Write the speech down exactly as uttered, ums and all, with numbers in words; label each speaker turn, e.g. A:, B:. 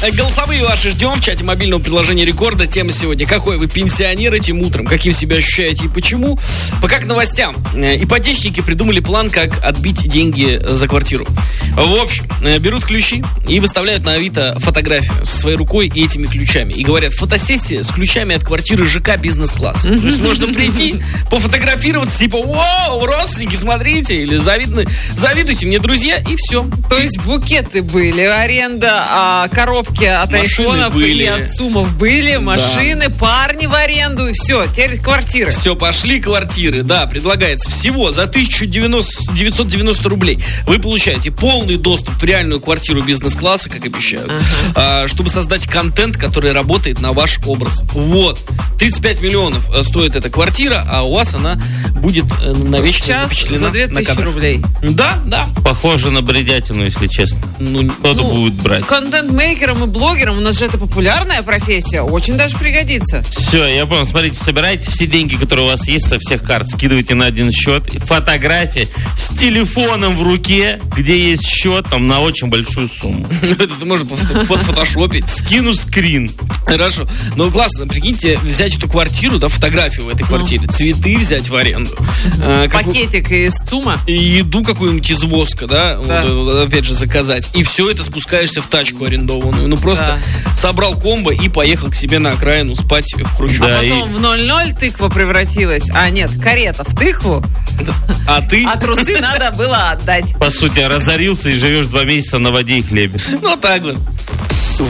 A: Голосовые ваши ждем в чате мобильного приложения Рекорда. Тема сегодня: какой вы пенсионер этим утром, каким себя ощущаете и почему. Пока к новостям. Ипотечники придумали план, как отбить деньги за квартиру. В общем, берут ключи и выставляют на Авито фотографию со своей рукой и этими ключами. И говорят: фотосессия с ключами от квартиры ЖК бизнес-класс. То есть можно прийти, пофотографироваться, типа: вау, родственники, смотрите, или завидны, завидуйте мне, друзья, и все.
B: То есть букеты были, аренда, а, коробки от
A: Машины
B: айфонов
A: были.
B: и от суммов были, машины, да. Парни в аренду, и все, теперь квартиры.
A: Все, пошли квартиры, да, предлагается всего за тысяча девятьсот девяносто рублей. Вы получаете полный доступ в реальную квартиру бизнес-класса, как обещают, ага. а, чтобы создать контент, который работает на ваш образ. Вот, тридцать пять миллионов стоит эта квартира, а у вас она будет навечно
B: Час
A: запечатлена
B: за две тысячи рублей.
A: Да, да.
C: Похоже на бредятину, если честно.
A: Ну,
C: кто-то
B: ну,
C: будет брать.
B: Контент-мейкерам и блогерам, у нас же это популярная профессия, очень даже пригодится.
C: Все, я понял. Смотрите, собирайте все деньги, которые у вас есть со всех карт, скидывайте на один счет. Фотографии с телефоном в руке, где есть счет, там, на очень большую сумму.
A: Это можно фотошопить.
C: Скину скрин.
A: Хорошо. Ну, классно. Прикиньте, взять эту квартиру, да, фотографию в этой квартире, цветы взять в аренду.
B: Пакетик из ЦУМа.
A: И еду какую-нибудь из воска, да,
B: да.
A: Вот, опять же, заказать. И все это спускаешься в тачку арендованную. Ну, просто да. собрал комбо и поехал к себе на окраину спать в хрущевку.
B: Да, а потом
C: и...
B: в ноль-ноль тыква превратилась. А нет, карета в тыкву.
A: А ты?
B: А трусы надо было отдать.
C: По сути, разорился и живешь два месяца на воде и хлебе.
A: Ну, так вот.